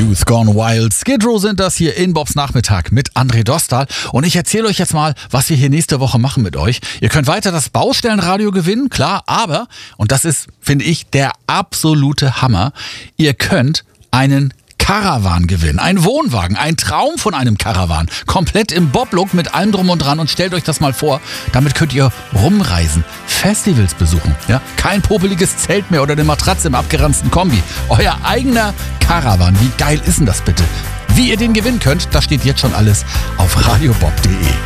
Youth Gone Wild. Skid Row sind das hier in Bobs Nachmittag mit André Dostal. Und ich erzähle euch jetzt mal, was wir hier nächste Woche machen mit euch. Ihr könnt weiter das Baustellenradio gewinnen, klar, aber, und das ist, finde ich, der absolute Hammer, ihr könnt einen Caravan gewinnen. Ein Wohnwagen, ein Traum von einem Caravan. Komplett im Bob-Look mit allem drum und dran. Und stellt euch das mal vor, damit könnt ihr rumreisen, Festivals besuchen. Ja? Kein popeliges Zelt mehr oder eine Matratze im abgeranzten Kombi. Euer eigener Caravan. Wie geil ist denn das bitte? Wie ihr den gewinnen könnt, das steht jetzt schon alles auf radiobob.de.